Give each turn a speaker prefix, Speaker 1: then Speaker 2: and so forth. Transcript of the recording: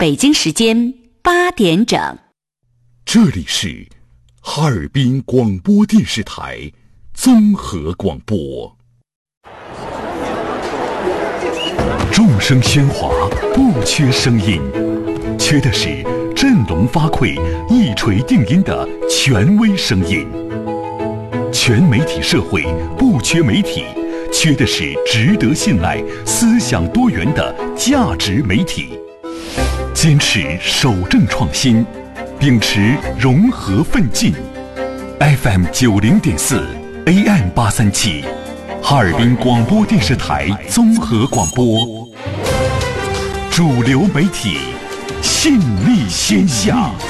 Speaker 1: 北京时间8点整。
Speaker 2: 这里是哈尔滨广播电视台综合广播。众声喧哗，不缺声音，缺的是振聋发聩、一锤定音的权威声音。全媒体社会不缺媒体，缺的是值得信赖、思想多元的价值媒体。坚持守正创新，秉持融合奋进。FM 90.4 AM 837，哈尔滨广播电视台综合广播。主流媒体，信力先下。